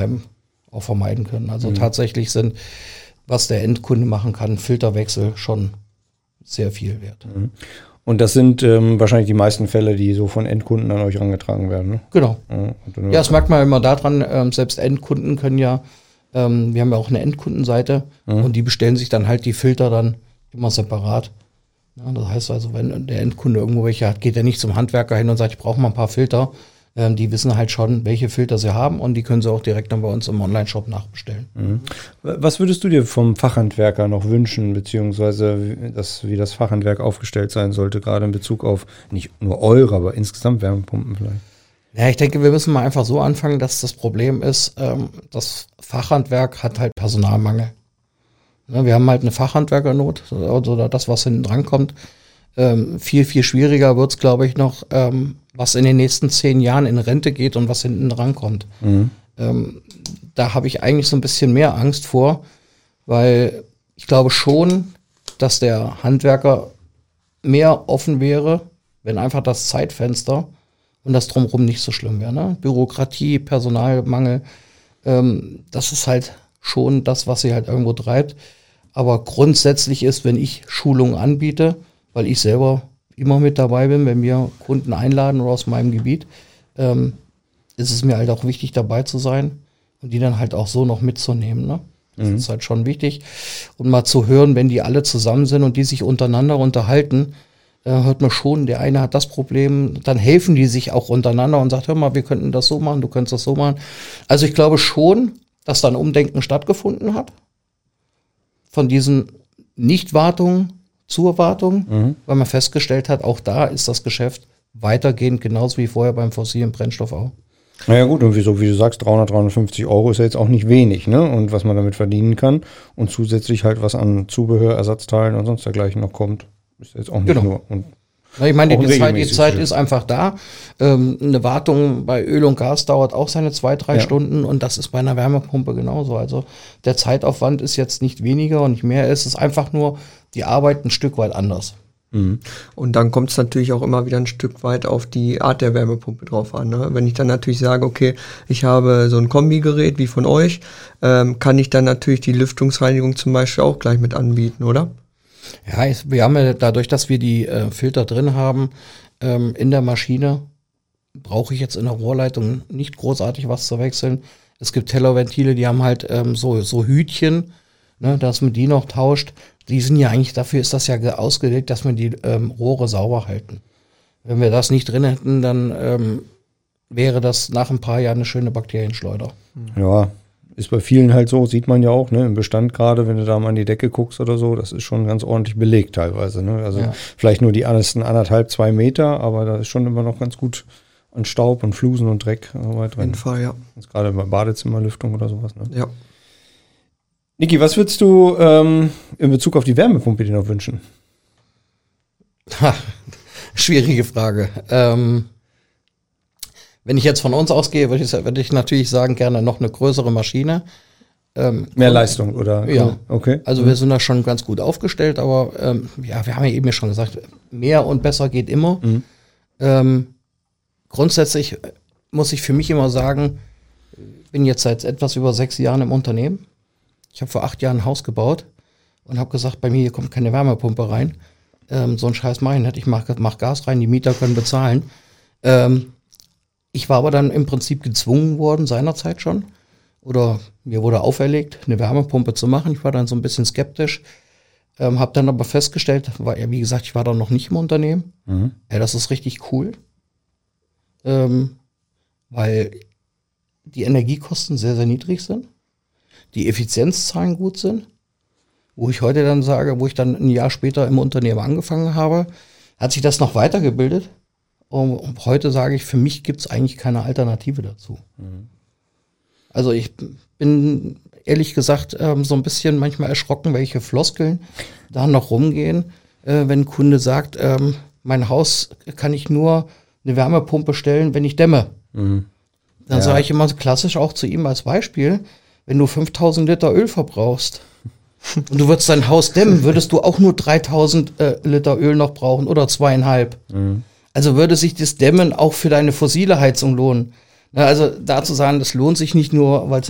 daheim auch vermeiden können. Also tatsächlich sind, was der Endkunde machen kann, Filterwechsel schon sehr viel wert. Und das sind wahrscheinlich die meisten Fälle, die so von Endkunden an euch herangetragen werden, ne? Genau. Ja, das merkt man immer daran, selbst Endkunden können ja, wir haben ja auch eine Endkundenseite und die bestellen sich dann halt die Filter dann immer separat. Ja, das heißt also, wenn der Endkunde irgendwo welche hat, geht er nicht zum Handwerker hin und sagt, ich brauche mal ein paar Filter. Die wissen halt schon, welche Filter sie haben und die können sie auch direkt dann bei uns im Online-Shop nachbestellen. Was würdest du dir vom Fachhandwerker noch wünschen, beziehungsweise wie das Fachhandwerk aufgestellt sein sollte, gerade in Bezug auf nicht nur eure, aber insgesamt Wärmepumpen vielleicht? Ja, ich denke, wir müssen mal einfach so anfangen, dass das Problem ist, das Fachhandwerk hat halt Personalmangel. Ja, wir haben halt eine Fachhandwerkernot, oder das, was hinten dran kommt. Viel, viel schwieriger wird es, glaube ich, noch, was in den nächsten 10 Jahren in Rente geht und was hinten dran kommt. Da habe ich eigentlich so ein bisschen mehr Angst vor, weil ich glaube schon, dass der Handwerker mehr offen wäre, wenn einfach das Zeitfenster und das Drumherum nicht so schlimm wäre. Ne? Bürokratie, Personalmangel, das ist halt schon das, was sie halt irgendwo treibt. Aber grundsätzlich ist, wenn ich Schulungen anbiete, weil ich selber immer mit dabei bin, wenn wir Kunden einladen oder aus meinem Gebiet, ist es mir halt auch wichtig, dabei zu sein und die dann halt auch so noch mitzunehmen. Ne? Das ist halt schon wichtig. Und mal zu hören, wenn die alle zusammen sind und die sich untereinander unterhalten, hört man schon, der eine hat das Problem, dann helfen die sich auch untereinander und sagt, hör mal, wir könnten das so machen, du könntest das so machen. Also ich glaube schon, dass da ein Umdenken stattgefunden hat von diesen Nichtwartungen zur Wartung, weil man festgestellt hat, auch da ist das Geschäft weitergehend genauso wie vorher beim fossilen Brennstoff auch. Naja gut, und wie du sagst, 350 € ist ja jetzt auch nicht wenig, ne? Und was man damit verdienen kann und zusätzlich halt was an Zubehör, Ersatzteilen und sonst dergleichen noch kommt, ist jetzt auch nicht nur. Und ja, ich meine, auch die Zeit ist einfach da. Eine Wartung bei Öl und Gas dauert auch seine 2-3 Stunden und das ist bei einer Wärmepumpe genauso. Also der Zeitaufwand ist jetzt nicht weniger und nicht mehr. Es ist einfach nur die Arbeit ein Stück weit anders. Und dann kommt es natürlich auch immer wieder ein Stück weit auf die Art der Wärmepumpe drauf an. Ne? Wenn ich dann natürlich sage, okay, ich habe so ein Kombigerät wie von euch, kann ich dann natürlich die Lüftungsreinigung zum Beispiel auch gleich mit anbieten, oder? Ja, wir haben ja dadurch, dass wir die Filter drin haben, in der Maschine, brauche ich jetzt in der Rohrleitung nicht großartig was zu wechseln. Es gibt Tellerventile, die haben halt so Hütchen, ne, dass man die noch tauscht. Die sind ja eigentlich, dafür ist das ja ausgelegt, dass wir die Rohre sauber halten. Wenn wir das nicht drin hätten, dann wäre das nach ein paar Jahren eine schöne Bakterienschleuder. Ja, ist bei vielen halt so, sieht man ja auch, ne, im Bestand gerade, wenn du da mal an die Decke guckst oder so, das ist schon ganz ordentlich belegt teilweise, ne? Also vielleicht nur die ersten 1,5-2 Meter, aber da ist schon immer noch ganz gut an Staub und Flusen und Dreck drin. Auf jeden Fall, ja. Jetzt gerade bei Badezimmerlüftung oder sowas, ne? Ja. Niki, was würdest du in Bezug auf die Wärmepumpe dir noch wünschen? Schwierige Frage. Wenn ich jetzt von uns ausgehe, würde ich natürlich sagen, gerne noch eine größere Maschine. Mehr Leistung, oder? Ja. Okay. Also wir sind da schon ganz gut aufgestellt, aber wir haben ja eben schon gesagt, mehr und besser geht immer. Grundsätzlich muss ich für mich immer sagen, ich bin jetzt seit etwas über 6 Jahren im Unternehmen. Ich habe vor 8 Jahren ein Haus gebaut und habe gesagt, bei mir hier kommt keine Wärmepumpe rein. So einen Scheiß mache ich nicht. Ich mach Gas rein, die Mieter können bezahlen. Ich war aber dann im Prinzip gezwungen worden, seinerzeit schon. Oder mir wurde auferlegt, eine Wärmepumpe zu machen. Ich war dann so ein bisschen skeptisch. Habe dann aber festgestellt, wie gesagt, ich war dann noch nicht im Unternehmen. Ja, das ist richtig cool. Weil die Energiekosten sehr, sehr niedrig sind. Die Effizienzzahlen gut sind, wo ich heute dann sage, wo ich dann ein Jahr später im Unternehmen angefangen habe, hat sich das noch weitergebildet. Und heute sage ich, für mich gibt es eigentlich keine Alternative dazu. Also ich bin ehrlich gesagt so ein bisschen manchmal erschrocken, welche Floskeln da noch rumgehen, wenn ein Kunde sagt, mein Haus kann ich nur eine Wärmepumpe stellen, wenn ich dämme. Dann sage ich immer klassisch auch zu ihm als Beispiel, wenn du 5000 Liter Öl verbrauchst und du würdest dein Haus dämmen, würdest du auch nur 3000 Liter Öl noch brauchen oder 2,5. Also würde sich das Dämmen auch für deine fossile Heizung lohnen. Also da zu sagen, das lohnt sich nicht nur, weil es